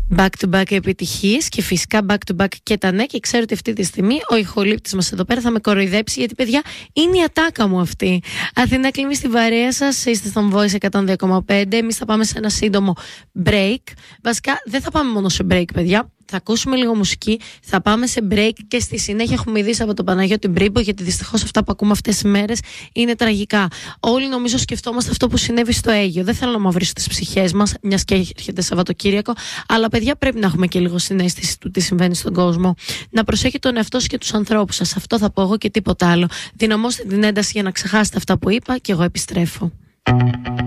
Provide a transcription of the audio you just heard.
Back-to-back επιτυχίες και φυσικά back-to-back και τα ναι. Και ξέρω ότι αυτή τη στιγμή ο ηχολήπτης μας εδώ πέρα θα με κοροϊδέψει, γιατί παιδιά είναι η ατάκα μου αυτή. Αθηνά Κλίμη στην παρέα σας, είστε στον Voice 102,5. Εμείς θα πάμε σε ένα σύντομο break. Βασικά δεν θα πάμε μόνο σε break, παιδιά. Θα ακούσουμε λίγο μουσική, θα πάμε σε break και στη συνέχεια έχουμε ειδήσει από τον Παναγιώτη Μπρίμπο, γιατί δυστυχώς αυτά που ακούμε αυτές τις μέρες είναι τραγικά. Όλοι νομίζω σκεφτόμαστε αυτό που συνέβη στο Αίγυο. Δεν θέλω να μαυρίσω τις ψυχές μας, μιας και έρχεται Σαββατοκύριακο, αλλά παιδιά πρέπει να έχουμε και λίγο συναίσθηση του τι συμβαίνει στον κόσμο. Να προσέχετε τον εαυτό σας και τους ανθρώπους σας. Αυτό θα πω εγώ και τίποτα άλλο. Δυναμώστε την ένταση για να ξεχάσετε αυτά που είπα και εγώ επιστρέφω.